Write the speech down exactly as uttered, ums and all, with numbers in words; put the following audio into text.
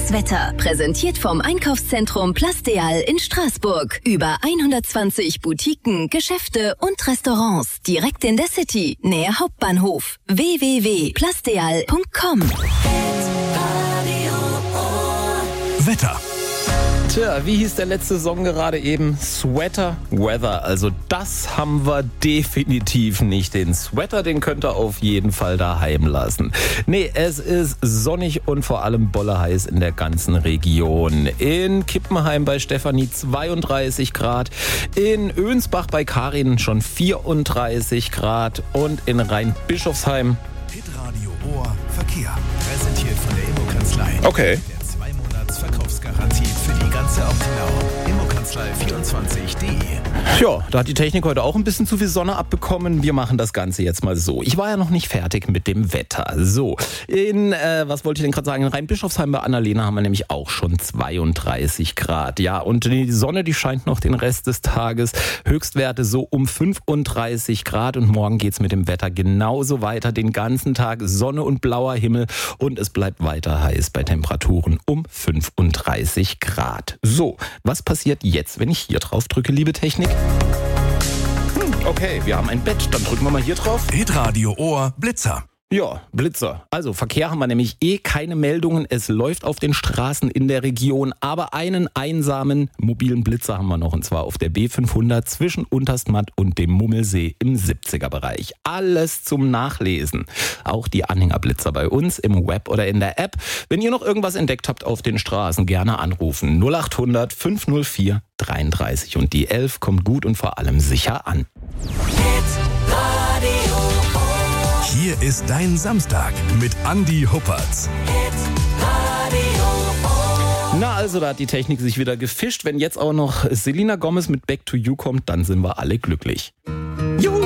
Das Wetter, präsentiert vom Einkaufszentrum Plasdeal in Straßburg. Über hundertzwanzig Boutiquen, Geschäfte und Restaurants direkt in der City, nähe Hauptbahnhof. w w w punkt plasdeal punkt com. Wetter. Tja, wie hieß der letzte Song gerade eben? Sweater Weather. Also das haben wir definitiv nicht. Den Sweater, den könnt ihr auf jeden Fall daheim lassen. Nee, es ist sonnig und vor allem bolleheiß in der ganzen Region. In Kippenheim bei Stefanie zweiunddreißig Grad, in Önsbach bei Karin schon vierunddreißig Grad und in Rheinbischofsheim Hitradio Ohr Verkehr. Präsentiert von der Immo-Kanzlei. Okay. Der zwei Monats Verkaufsgarantie für die ganze Optenau. Immo-Kanzlei vierundzwanzig punkt de. Ja, da hat die Technik heute auch ein bisschen zu viel Sonne abbekommen. Wir machen das Ganze jetzt mal so. Ich war ja noch nicht fertig mit dem Wetter. So, in, äh, was wollte ich denn gerade sagen? In Rheinbischofsheim bei Annalena haben wir nämlich auch schon zweiunddreißig Grad. Ja, und die Sonne, die scheint noch den Rest des Tages. Höchstwerte so um fünfunddreißig Grad und morgen geht's mit dem Wetter genauso weiter. Den ganzen Tag Sonne und blauer Himmel und es bleibt weiter heiß bei Temperaturen um fünfunddreißig Grad. So, was passiert jetzt, wenn ich hier drauf drücke, liebe Technik? Hm, okay, wir haben ein Bett, dann drücken wir mal hier drauf. Hitradio Ohr Blitzer. Ja, Blitzer. Also Verkehr haben wir nämlich eh keine Meldungen. Es läuft auf den Straßen in der Region, aber einen einsamen mobilen Blitzer haben wir noch, und zwar auf der B fünfhundert zwischen Unterstmatt und dem Mummelsee im siebziger Bereich. Alles zum Nachlesen. Auch die Anhängerblitzer bei uns im Web oder in der App. Wenn ihr noch irgendwas entdeckt habt auf den Straßen, gerne anrufen. null acht hundert fünf null vier dreiunddreißig und die elf kommt gut und vor allem sicher an. Hier ist dein Samstag mit Andi Huppertz. Na also, da hat die Technik sich wieder gefischt. Wenn jetzt auch noch Selena Gomez mit Back to You kommt, dann sind wir alle glücklich.